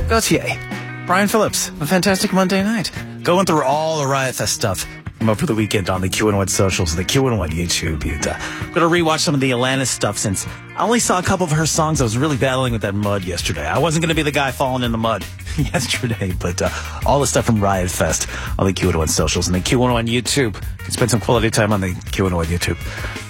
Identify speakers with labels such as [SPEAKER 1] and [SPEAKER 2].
[SPEAKER 1] Gautier, Brian Phillips, a fantastic Monday night. Going through all the Riot Fest stuff from over the weekend on the QN1 socials and the QN1 YouTube. I'm going to rewatch some of the Alanis stuff since I only saw a couple of her songs. I was really battling with that mud yesterday. I wasn't going to be the guy falling in the mud yesterday, but all the stuff from Riot Fest on the QN1 socials and the QN1 YouTube. You can spend some quality time on the QN1 YouTube.